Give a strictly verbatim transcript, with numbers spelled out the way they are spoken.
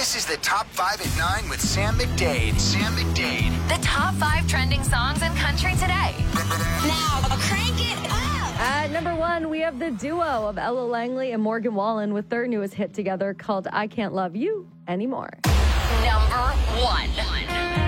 This is the Top five at nine with Sam McDade. Sam McDade. The top five trending songs in country today. Now, crank it up. At number one, we have the duo of Ella Langley and Morgan Wallen with their newest hit together called I Can't Love You Anymore. Number one.